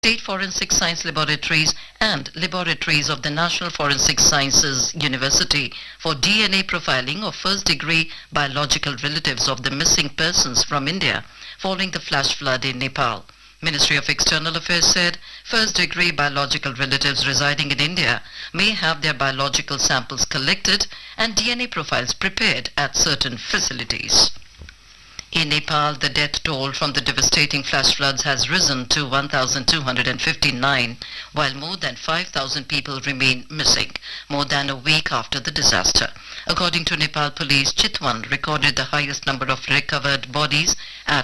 State Forensic Science Laboratories and laboratories of the National Forensic Sciences University for DNA profiling of first-degree biological relatives of the missing persons from India following the flash flood in Nepal. Ministry of External Affairs said first-degree biological relatives residing in India may have their biological samples collected and DNA profiles prepared at certain facilities. In Nepal, the death toll from the devastating flash floods has risen to 1,259, while more than 5,000 people remain missing, more than a week after the disaster. According to Nepal police, Chitwan recorded the highest number of recovered bodies at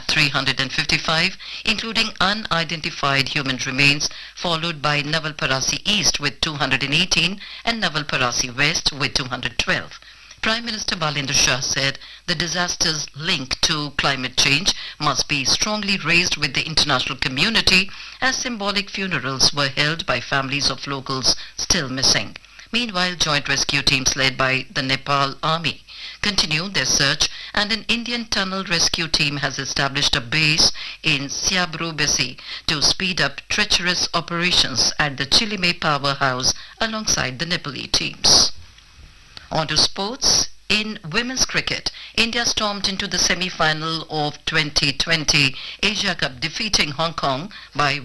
355, including unidentified human remains, followed by Navalparasi East with 218 and Navalparasi West with 212. Prime Minister Balendra Shah said the disaster's link to climate change must be strongly raised with the international community as symbolic funerals were held by families of locals still missing. Meanwhile, joint rescue teams led by the Nepal Army continue their search, and an Indian tunnel rescue team has established a base in Siabru Besi to speed up treacherous operations at the Chilime powerhouse alongside the Nepali teams. On to sports. In women's cricket, India stormed into the semi-final of 2020 Asia Cup, defeating Hong Kong by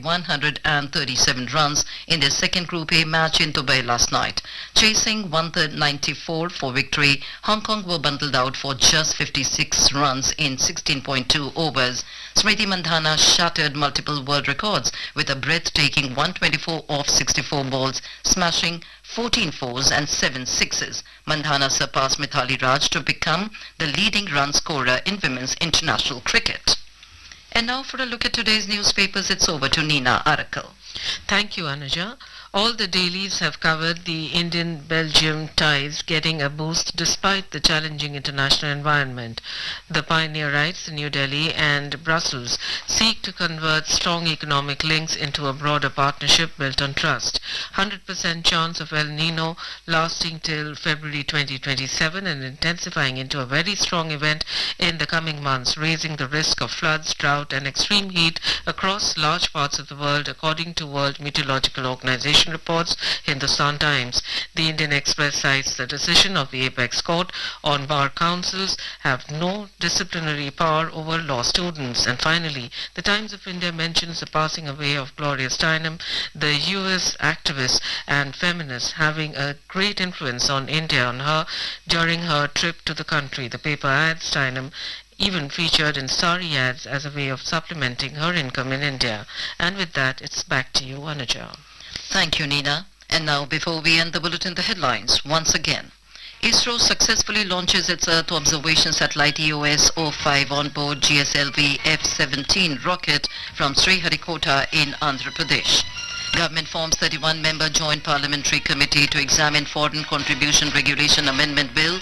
137 runs in their second Group A match in Dubai last night. Chasing 194 for victory, Hong Kong were bundled out for just 56 runs in 16.2 overs. Smriti Mandhana shattered multiple world records with a breathtaking 124 off 64 balls, smashing 14 fours and 7 sixes. Mandhana surpassed Mithali Raj to become the leading run scorer in women's international cricket. And now for a look at today's newspapers, it's over to Nina Arakal. Thank you, Anuja. All the dailies have covered the Indian-Belgium ties getting a boost despite the challenging international environment. The Pioneer writes New Delhi and Brussels seek to convert strong economic links into a broader partnership built on trust. 100% chance of El Nino lasting till February 2027 and intensifying into a very strong event in the coming months, raising the risk of floods, drought and extreme heat across large parts of the world, according to World Meteorological Organization reports Hindustan Times. The Indian Express cites the decision of the Apex Court on bar councils have no disciplinary power over law students. And finally, the Times of India mentions the passing away of Gloria Steinem, the US activist and feminist, having a great influence on India on her during her trip to the country. The paper adds Steinem even featured in sari ads as a way of supplementing her income in India. And with that, it's back to you, Anuja. Thank you, Nina. And now, before we end the bulletin, the headlines once again. ISRO successfully launches its Earth observation satellite EOS-05 on board GSLV F-17 rocket from Sriharikota in Andhra Pradesh. Government forms 31-member Joint Parliamentary Committee to examine Foreign Contribution Regulation Amendment Bill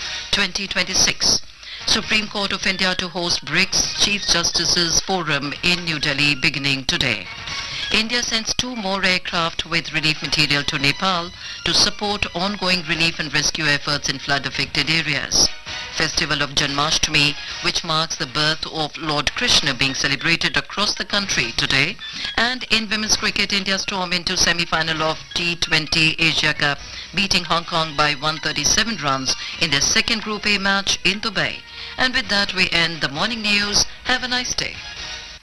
2026. Supreme Court of India to host BRICS Chief Justices Forum in New Delhi beginning today. India sends 2 more aircraft with relief material to Nepal to support ongoing relief and rescue efforts in flood-affected areas. Festival of Janmashtami, which marks the birth of Lord Krishna, being celebrated across the country today. And in women's cricket, India stormed into semi-final of T20 Asia Cup, beating Hong Kong by 137 runs in their second Group A match in Dubai. And with that, we end the morning news. Have a nice day.